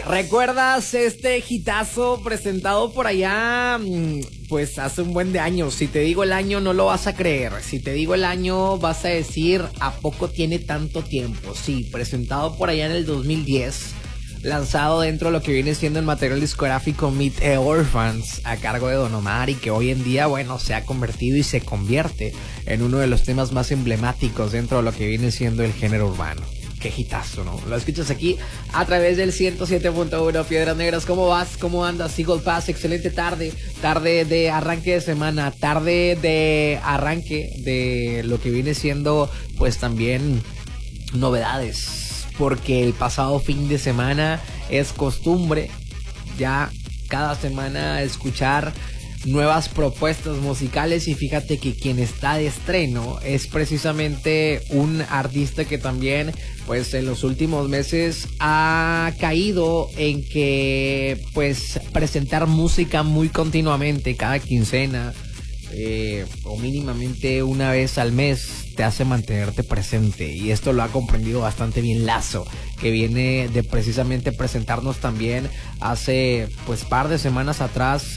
¿Recuerdas este hitazo presentado por allá? Pues hace un buen de años. Si te digo el año no lo vas a creer. Si te digo el año vas a decir, ¿a poco tiene tanto tiempo? Sí, presentado por allá en el 2010. Lanzado dentro de lo que viene siendo el material discográfico Meet the Orphans a cargo de Don Omar, y que hoy en día, bueno, se ha convertido y se convierte en uno de los temas más emblemáticos dentro de lo que viene siendo el género urbano. Qué hitazo, ¿no? Lo escuchas aquí a través del 107.1 Piedras Negras. ¿Cómo vas? ¿Cómo andas? Eagle Pass, excelente tarde. Tarde de arranque de semana. Tarde de arranque de lo que viene siendo, pues también novedades. Porque el pasado fin de semana es costumbre ya cada semana escuchar nuevas propuestas musicales, y fíjate que quien está de estreno es precisamente un artista que también pues en los últimos meses ha caído en que pues presentar música muy continuamente cada quincena o mínimamente una vez al mes te hace mantenerte presente, y esto lo ha comprendido bastante bien Lazo, que viene de precisamente presentarnos también hace pues par de semanas atrás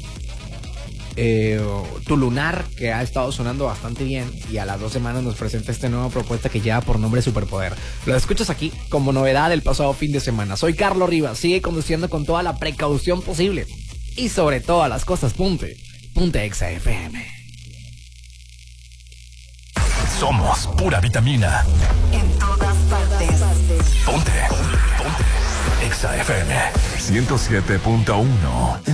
Tu Lunar, que ha estado sonando bastante bien, y a las 2 semanas nos presenta esta nueva propuesta que lleva por nombre Superpoder. Lo escuchas aquí como novedad del pasado fin de semana. Soy Carlos Rivas, sigue conduciendo con toda la precaución posible y sobre todas las cosas Ponte Exa FM. Somos pura vitamina. En todas partes. Ponte Exa FM 107.1.